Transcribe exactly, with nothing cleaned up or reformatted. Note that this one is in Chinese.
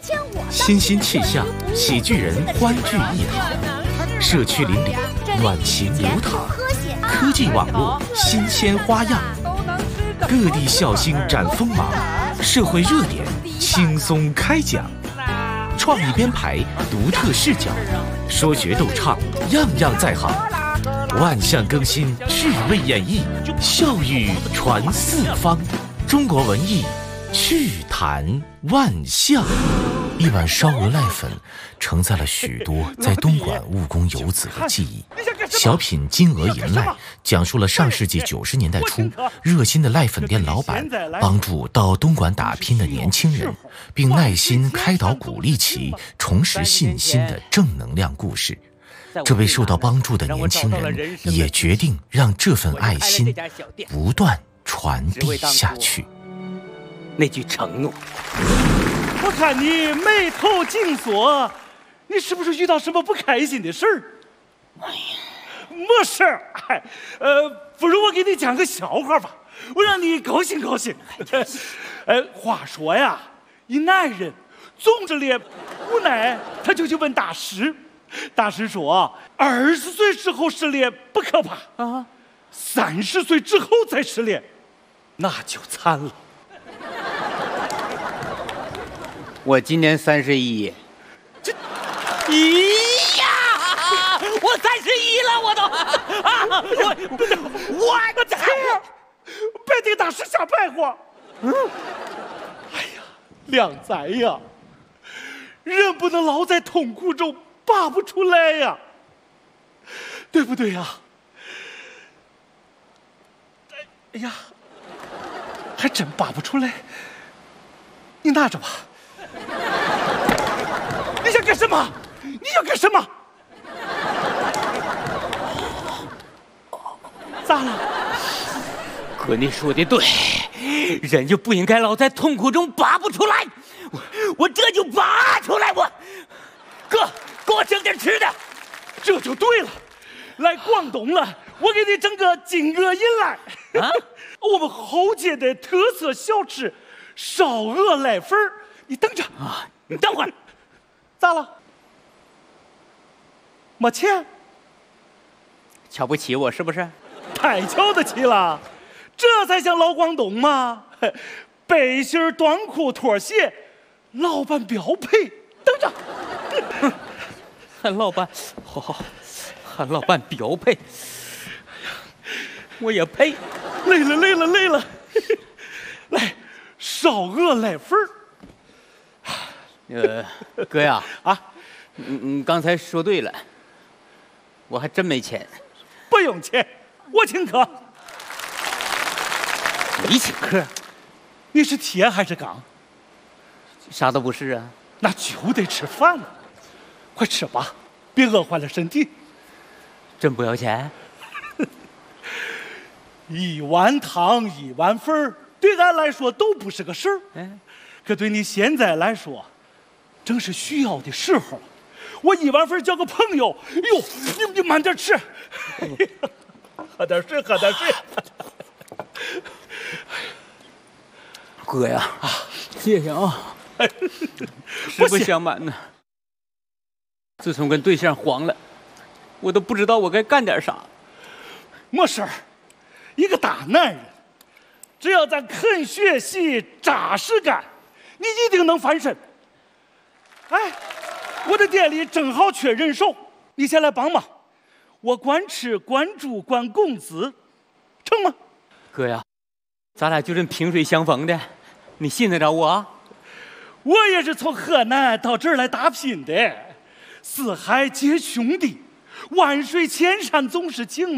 新新气象，喜剧人欢聚一堂，社区邻里暖情流淌，科技网络新鲜花样，各地笑星展锋芒，社会热点轻松开讲，创意编排，独特视角，说学逗唱，样样在行。万象更新，趣味演绎，笑语传四方。中国文艺趣谈万象。一碗烧鹅濑粉承载了许多在东莞务工游子的记忆。小品《金鹅银濑》讲述了上世纪九十年代初热心的濑粉店老板帮助到东莞打拼的年轻人，并耐心开导鼓励其重拾信心的正能量故事。这位受到帮助的年轻人也决定让这份爱心不断传递下去。 那句承诺， 我看你眉头紧锁，你是不是遇到什么不开心的事儿？哎呀，没事儿，哎，呃，不如我给你讲个笑话吧，我让你高兴高兴。呃，话说呀，一男人总着脸，无奈他就去问大师。大师说，二十岁之后失恋不可怕啊，三十岁之后再失恋，那就惨了。 我今年三十一， 这， 咦呀，我三十一了，我都啊，我我我这别听大师瞎白话。嗯，哎呀，靓仔呀，人不能老在痛苦中拔不出来呀，对不对呀？哎呀，还真拔不出来。你拿着吧。你想干什么？你要干什么？咋了？ 哥，你说的对，人就不应该老在痛苦中拔不出来。我我这就拔出来，我哥给我整点吃的。 这就对了，来广东了，我给你整个金鹅银来。啊，我们侯街的特色小吃烧鹅濑粉儿，你等着啊，你等会儿。 咋了？没钱？ 瞧不起我是不是？ 太瞧得起了，这才像老广东嘛！背心、短裤、拖鞋，老板标配。等着， 喊老板，好好，喊老板标配。我也配。 累了，累了，累了。来，烧鹅濑粉儿。 呃，哥呀，啊，你你刚才说对了，我还真没钱。 不用钱，我请客。 你请客？ 你是铁还是钢？ 啥都不是啊。 那就得吃饭了，快吃吧，别饿坏了身体。 真不要钱？ 一碗汤一碗粉儿，对俺来说都不是个事儿。 嗯， 可对你现在来说，正是需要的时候。我一碗粉交个朋友，哟，你你慢点吃，喝点水，喝点水。 哥呀，啊，谢谢啊，实不相瞒呢，自从跟对象黄了，我都不知道我该干点啥。 没事儿，一个大男人，只要咱肯学习、扎实干，你一定能翻身。哎，我的店里正好缺人手，你先来帮忙，我管吃、管住、管工资，成吗？ 哥呀，咱俩就这萍水相逢的，你信得着我啊？ 我也是从河南到这儿来打拼的，四海皆兄弟，万水千山总是情。